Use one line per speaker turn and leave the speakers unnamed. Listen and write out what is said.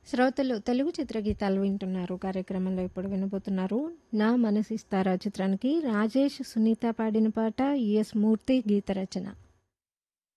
శ్రోతలు తెలుగు చిత్రగీతాలు వింటున్నారు. కార్యక్రమంలో ఇప్పుడు వినబోతున్నారు 'నా మనసిస్తారా' చిత్రానికి రాజేష్, సునీత పాడిన పాట, యుఎస్ మూర్తి గీత రచన.